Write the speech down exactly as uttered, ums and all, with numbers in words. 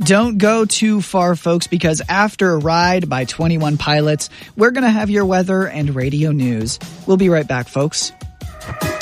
Don't go too far, folks, because after a ride by twenty-one Pilots, we're going to have your weather and radio news. We'll be right back, folks.